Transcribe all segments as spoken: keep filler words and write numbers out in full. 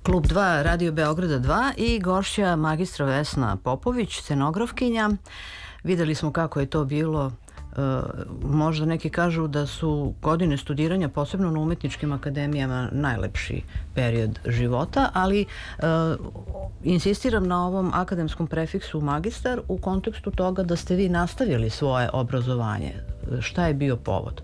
Klub dva, Radio Beograda dva i gošća magistra Vesna Popović, scenografkinja. Videli smo kako je to bilo. Možda neki kažu da su godine studiranja, posebno na umetničkim akademijama, najlepši period života, ali insistiram na ovom akademskom prefiksu magistar u kontekstu toga da ste vi nastavili svoje obrazovanje. Šta je bio povod?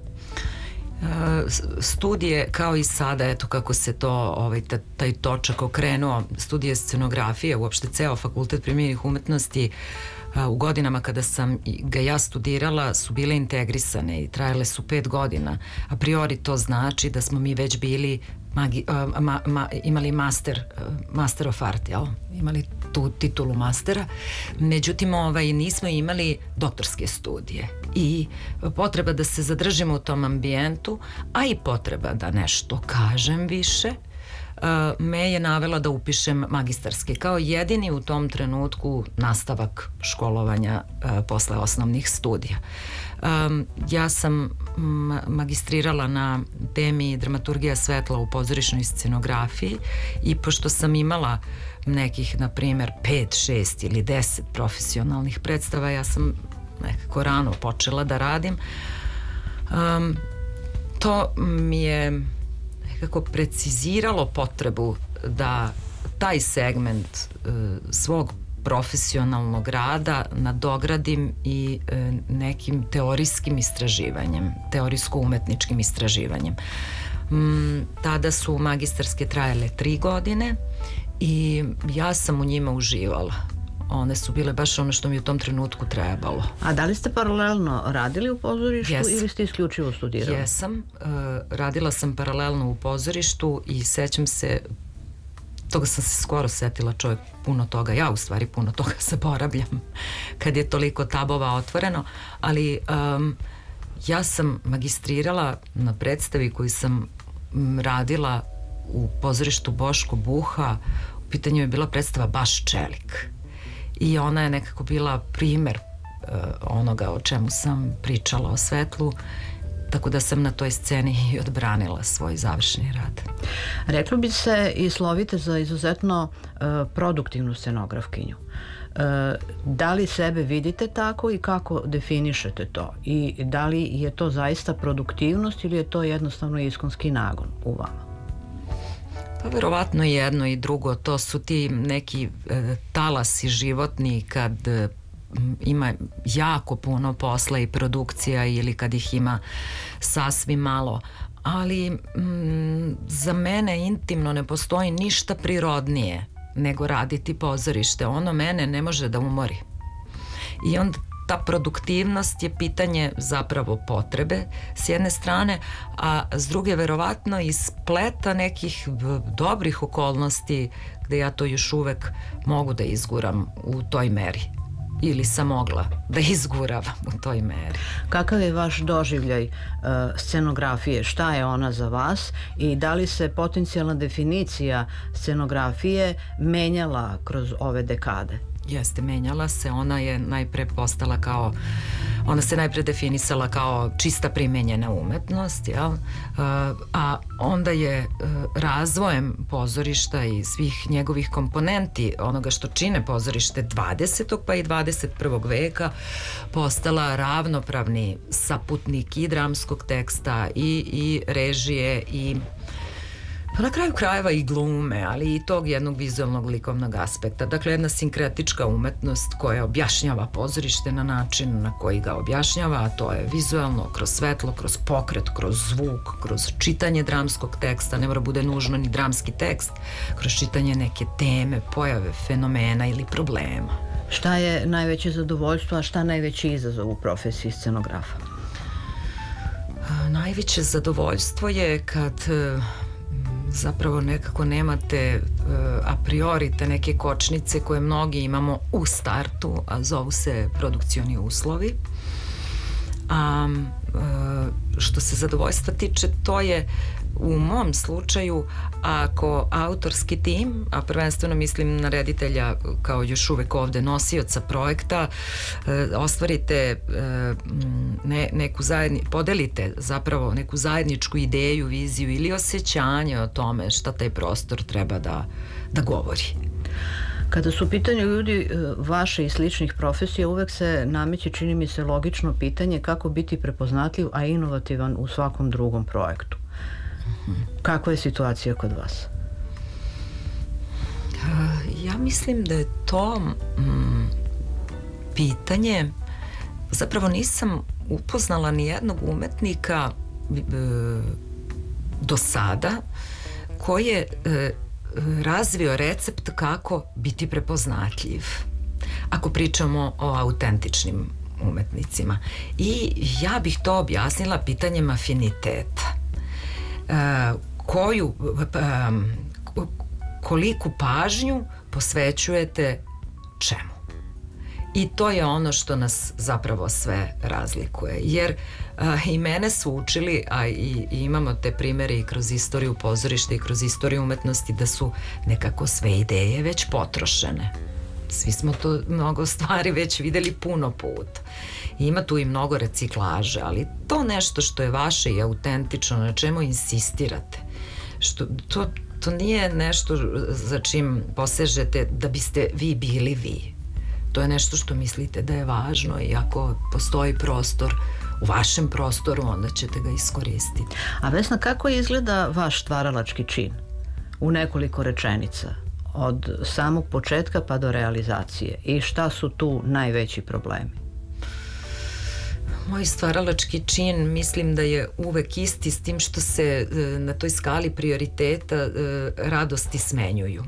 Studije, kao i sada, eto kako se to, ovaj, taj točak okrenuo, studije scenografije, uopšte ceo fakultet primenjenih umetnosti, u godinama kada sam ga ja studirala su bile integrisane i trajale su pet godina. A priori to znači da smo mi već bili magi, ma, ma, imali master, master of art, jel? Imali tu titulu mastera. Međutim, ovaj, nismo imali doktorske studije i potreba da se zadržimo u tom ambijentu, a i potreba da nešto kažem više, me je navela da upišem magistarske kao jedini u tom trenutku nastavak školovanja posle osnovnih studija. Ja sam magistrirala na temi dramaturgija svetla u pozorišnoj scenografiji i pošto sam imala nekih, na primer, pet, šest ili deset profesionalnih predstava, ja sam nekako rano počela da radim. To mi je kako preciziralo potrebu da taj segment e, svog profesionalnog rada nadogradim i e, nekim teorijskim istraživanjem, teorijsko-umetničkim istraživanjem. Mm, tada su magistarske trajale tri godine i ja sam u njima uživala. One su bile baš ono što mi u tom trenutku trebalo. A da li ste paralelno radili u pozorištu yes. ili ste isključivo studirali? Jesam. Uh, radila sam paralelno u pozorištu i sećam se, toga sam se skoro setila, čovjek puno toga, ja u stvari puno toga zaboravljam kad je toliko tabova otvoreno, ali um, ja sam magistrirala na predstavi koju sam radila u pozorištu Boško Buha. U pitanju je bila predstava Baš čelik. I ona je nekako bila primer uh, onoga o čemu sam pričala o svetlu, tako da sam na toj sceni i odbranila svoj završni rad. Reklo bi se i slovite za izuzetno uh, produktivnu scenografkinju. Uh, da li sebe vidite tako i kako definišete to? I da li je to zaista produktivnost ili je to jednostavno iskonski nagon u vama? Pa verovatno jedno i drugo, to su ti neki e, talasi životni kad e, ima jako puno posla i produkcija ili kad ih ima sasvim malo, ali m, za mene intimno ne postoji ništa prirodnije nego raditi pozorište. Ono mene ne može da umori. I onda ta produktivnost je pitanje zapravo potrebe s jedne strane, a s druge verovatno iz spleta nekih dobrih okolnosti gde ja to još uvek mogu da izguram u toj meri ili sam mogla da izguravam u toj meri. Kakav je vaš doživljaj uh, scenografije? Šta je ona za vas i da li se potencijalna definicija scenografije menjala kroz ove dekade? Jeste, menjala se, ona je najpre postala kao, ona se najpre definisala kao čista primenjena umetnost, jel? A onda je razvojem pozorišta i svih njegovih komponenti, onoga što čine pozorište dvadesetog pa i dvadeset prvog veka, postala ravnopravni saputnik i dramskog teksta i, i režije i pa na kraju krajeva i glume, ali i tog jednog vizualnog likovnog aspekta. Dakle, jedna sinkretička umetnost koja objašnjava pozorište na način na koji ga objašnjava, a to je vizualno, kroz svetlo, kroz pokret, kroz zvuk, kroz čitanje dramskog teksta, ne mora bude nužno ni dramski tekst, kroz čitanje neke teme, pojave, fenomena ili problema. Šta je najveće zadovoljstvo, a šta najveći izazov u profesiji scenografa? A, najveće zadovoljstvo je kad zapravo nekako nemate a priori te neke kočnice koje mnogi imamo u startu, a zovu se produkcioni uslovi. A što se zadovoljstva tiče, to je u mom slučaju, ako autorski tim, a prvenstveno mislim na reditelja kao još uvek ovde nosioca projekta, ostvarite ne, neku zajedni, podelite zapravo neku zajedničku ideju, viziju ili osjećanje o tome šta taj prostor treba da, da govori. Kada su u pitanju ljudi vaše i sličnih profesija, uvek se nameće, čini mi se, logično pitanje kako biti prepoznatljiv, a inovativan u svakom drugom projektu. Kakva je situacija kod vas? Ja mislim da je to mm, pitanje, zapravo nisam upoznala ni jednog umetnika e, do sada koji je e, razvio recept kako biti prepoznatljiv, ako pričamo o autentičnim umetnicima. I ja bih to objasnila pitanjem afiniteta. E, koju e, koliku pažnju posvećujete čemu. I to je ono što nas zapravo sve razlikuje. Jer a, i mene su učili, a i, i imamo te primere i kroz istoriju pozorišta i kroz istoriju umetnosti, da su nekako sve ideje već potrošene. Svi smo to mnogo stvari već videli puno puta. Ima tu i mnogo reciklaže, ali to nešto što je vaše i autentično, na čemu insistirate, što, to, to nije nešto za čim posežete da biste vi bili vi. To je nešto što mislite da je važno i ako postoji prostor u vašem prostoru, onda ćete ga iskoristiti. A Vesna, kako izgleda vaš stvaralački čin? U nekoliko rečenica. Od samog početka pa do realizacije. I šta su tu najveći problemi? Moj stvaralački čin mislim da je uvek isti, s tim što se na toj skali prioriteta radosti smenjuju.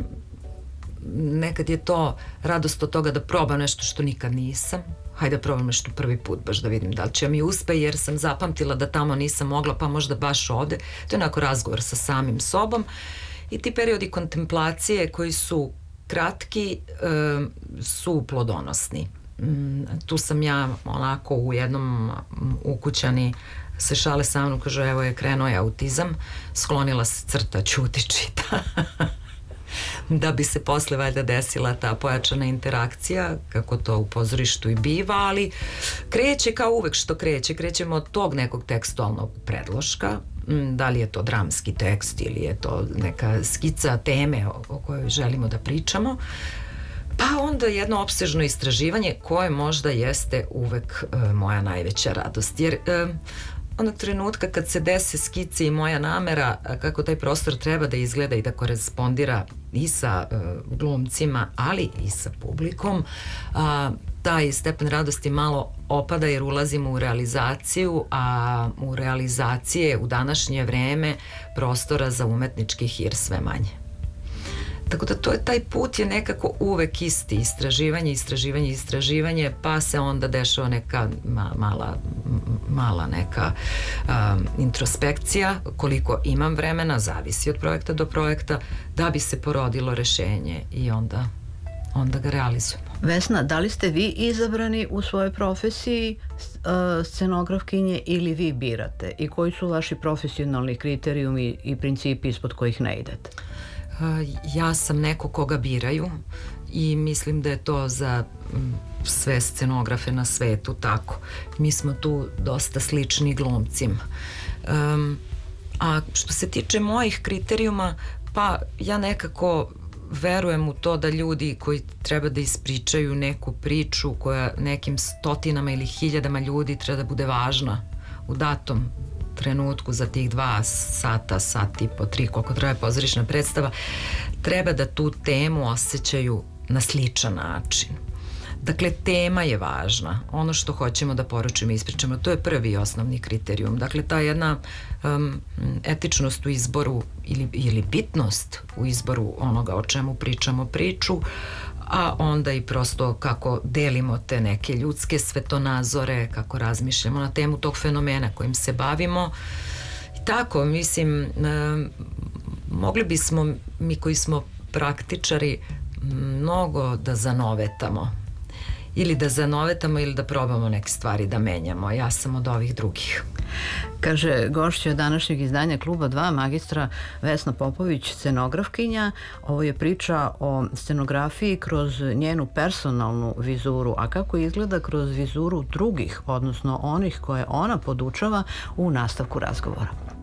Nekad je to radost od toga da probam nešto što nikad nisam. Hajde da probam nešto prvi put, baš da vidim da li će mi uspe, jer sam zapamtila da tamo nisam mogla, pa možda baš ovde. To je onako razgovor sa samim sobom. I ti periodi kontemplacije koji su kratki e, su plodonosni. Tu sam ja onako u jednom ukućani se šale sa mnom, kaže evo je krenuo je autizam, sklonila se crta, ćuti, čita. Da bi se posle valjda desila ta pojačana interakcija, kako to u pozorištu i biva, ali kreće kao uvek što kreće. Krećemo od tog nekog tekstualnog predloška, da li je to dramski tekst ili je to neka skica teme o, o kojoj želimo da pričamo, pa onda jedno opsežno istraživanje koje možda jeste uvek e, moja najveća radost, jer e, onog trenutka kad se dese skice i moja namera kako taj prostor treba da izgleda i da korespondira i sa uh, glumcima, ali i sa publikom, uh, taj stepen radosti malo opada jer ulazimo u realizaciju, a u realizacije u današnje vreme prostora za umetnički hir sve manje. Tako da to je, taj put je nekako uvek isti, istraživanje, istraživanje, istraživanje, pa se onda dešava neka ma, mala, mala neka um, introspekcija, koliko imam vremena, zavisi od projekta do projekta, da bi se porodilo rešenje i onda, onda ga realizujemo. Vesna, da li ste vi izabrani u svojoj profesiji uh, scenografkinje ili vi birate? I koji su vaši profesionalni kriterijumi i principi ispod kojih ne idete? Ja sam neko koga biraju i mislim da je to za sve scenografe na svetu tako. Mi smo tu dosta slični glumcima. Um, a što se tiče mojih kriterijuma, pa ja nekako verujem u to da ljudi koji treba da ispričaju neku priču koja nekim stotinama ili hiljadama ljudi treba da bude važna u datom trenutku za tih dva sata, sat i po tri, koliko traje pozorišna predstava, treba da tu temu osjećaju na sličan način. Dakle, tema je važna. Ono što hoćemo da poručimo i ispričamo, to je prvi osnovni kriterijum. Dakle, ta jedna um, etičnost u izboru ili, ili bitnost u izboru onoga o čemu pričamo priču, a onda i prosto kako delimo te neke ljudske svetonazore, kako razmišljamo na temu tog fenomena kojim se bavimo. I tako, mislim, e, mogli bismo, mi koji smo praktičari, mnogo da zanovetamo. Ili da zanovetamo ili da probamo neke stvari da menjamo. Ja sam od ovih drugih. Kaže gošća današnjeg izdanja Kluba dva, magistra Vesna Popović, scenografkinja. Ovo je priča o scenografiji kroz njenu personalnu vizuru, a kako izgleda kroz vizuru drugih, odnosno onih koje ona podučava, u nastavku razgovora.